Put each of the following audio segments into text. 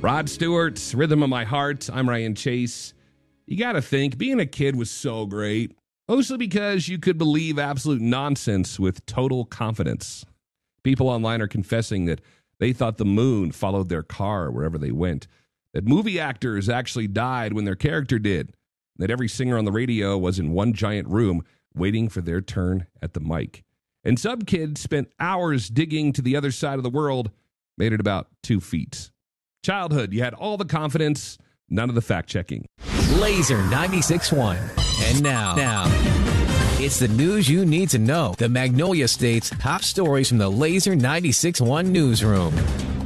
Rod Stewart's Rhythm of My Heart. I'm Ryan Chase. You got to think, being a kid was so great, mostly because you could believe absolute nonsense with total confidence. People online are confessing that they thought the moon followed their car wherever they went, that movie actors actually died when their character did, that every singer on the radio was in one giant room waiting for their turn at the mic. And some kids spent hours digging to the other side of the world, made it about 2 feet. Childhood, you had all the confidence, none of the fact-checking. Laser 96.1. And now, it's the news you need to know. The Magnolia State's top stories from the Laser 96.1 newsroom.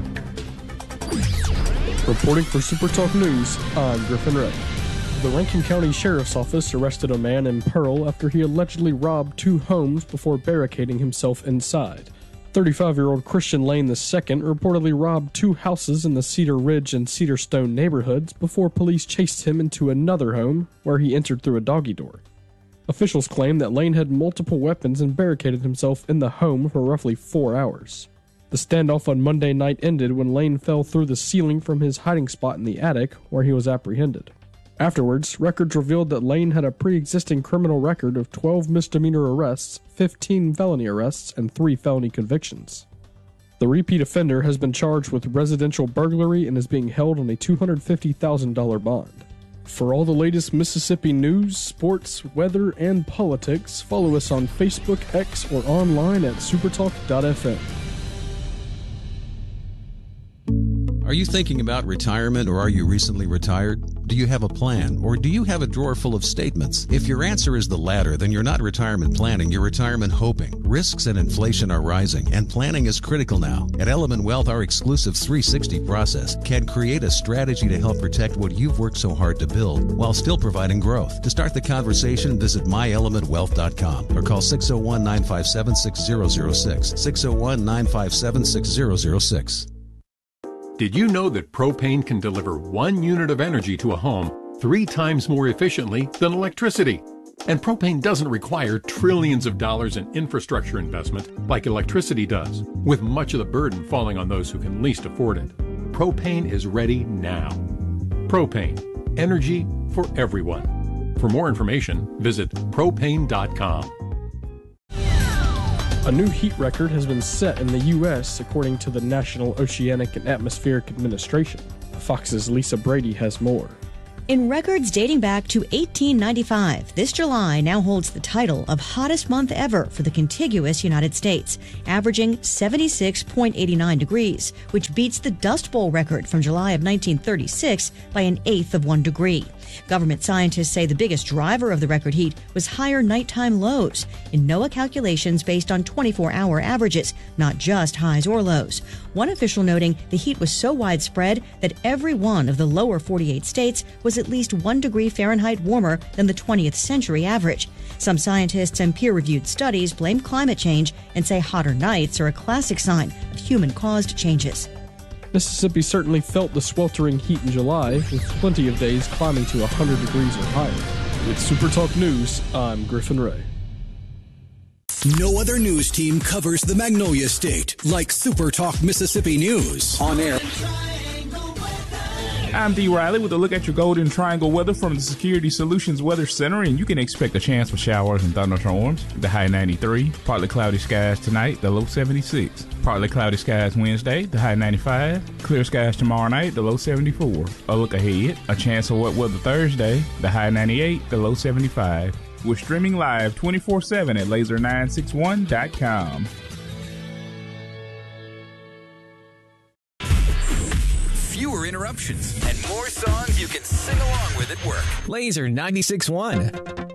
Reporting for Super Talk News, I'm Griffin Ray. The Rankin County Sheriff's Office arrested a man in Pearl after he allegedly robbed 2 homes before barricading himself inside. 35-year-old Christian Lane II reportedly robbed 2 houses in the Cedar Ridge and Cedar Stone neighborhoods before police chased him into another home where he entered through a doggy door. Officials claim that Lane had multiple weapons and barricaded himself in the home for roughly 4 hours. The standoff on Monday night ended when Lane fell through the ceiling from his hiding spot in the attic, where he was apprehended. Afterwards, records revealed that Lane had a pre-existing criminal record of 12 misdemeanor arrests, 15 felony arrests, and 3 felony convictions. The repeat offender has been charged with residential burglary and is being held on a $250,000 bond. For all the latest Mississippi news, sports, weather, and politics, follow us on Facebook, X, or online at supertalk.fm. Are you thinking about retirement, or are you recently retired? Do you have a plan, or do you have a drawer full of statements? If your answer is the latter, then you're not retirement planning, you're retirement hoping. Risks and inflation are rising, and planning is critical now. At Element Wealth, our exclusive 360 process can create a strategy to help protect what you've worked so hard to build while still providing growth. To start the conversation, visit myelementwealth.com or call 601-957-6006, 601-957-6006. Did you know that propane can deliver 1 unit of energy to a home 3 times more efficiently than electricity? And propane doesn't require trillions of dollars in infrastructure investment like electricity does, with much of the burden falling on those who can least afford it. Propane is ready now. Propane, energy for everyone. For more information, visit propane.com. A new heat record has been set in the U.S. according to the National Oceanic and Atmospheric Administration. Fox's Lisa Brady has more. In records dating back to 1895, this July now holds the title of hottest month ever for the contiguous United States, averaging 76.89 degrees, which beats the Dust Bowl record from July of 1936 by 1/8 of 1 degree. Government scientists say the biggest driver of the record heat was higher nighttime lows in NOAA calculations based on 24-hour averages, not just highs or lows. One official noting the heat was so widespread that every one of the lower 48 states was at least 1 degree Fahrenheit warmer than the 20th century average. Some scientists and peer-reviewed studies blame climate change and say hotter nights are a classic sign of human-caused changes. Mississippi certainly felt the sweltering heat in July, with plenty of days climbing to 100 degrees or higher. With Super Talk News, I'm Griffin Ray. No other news team covers the Magnolia State like Super Talk Mississippi News. On air. I'm D. Riley with a look at your Golden Triangle weather from the Security Solutions Weather Center, and you can expect a chance for showers and thunderstorms. The high 93, partly cloudy skies tonight, the low 76. Partly cloudy skies Wednesday, the high 95. Clear skies tomorrow night, the low 74. A look ahead, a chance of wet weather Thursday, the high 98, the low 75. We're streaming live 24/7 at laser961.com. Fewer interruptions and more songs you can sing along with at work. Laser 96.1.